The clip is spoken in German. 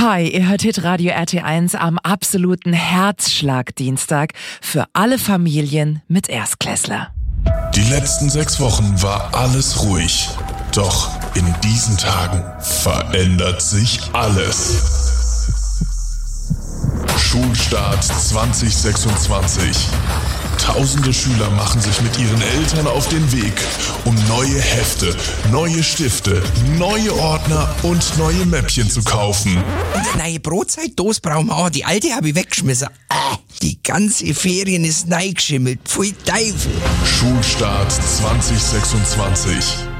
Hi, ihr hört Hitradio RT1 am absoluten Herzschlagdienstag für alle Familien mit Erstklässler. Die letzten 6 Wochen war alles ruhig. Doch in diesen Tagen verändert sich alles. Schulstart 2026. Tausende Schüler machen sich mit ihren Eltern auf den Weg, um neue Hefte, neue Stifte, neue Ordner und neue Mäppchen zu kaufen. Und eine neue Brotzeitdose brauchen wir auch. Die alte habe ich weggeschmissen. Die ganze Ferien ist neigeschimmelt. Pfui Teufel. Schulstart 2026.